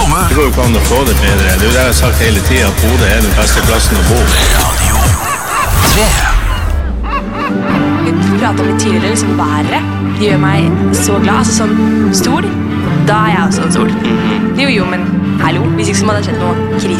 Soverommet. Det går jo ikke an å få det bedre. Det er jo det jeg har sagt hele tiden, at Bodø er den beste plassen å bo. Radio 3. Vi pratet om litt tidligere, liksom været. Det gjør meg så glad. Altså sånn sol, da er jeg også en sol. Jo, men hallo, hvis ikke så må det ha skjedd noe krise.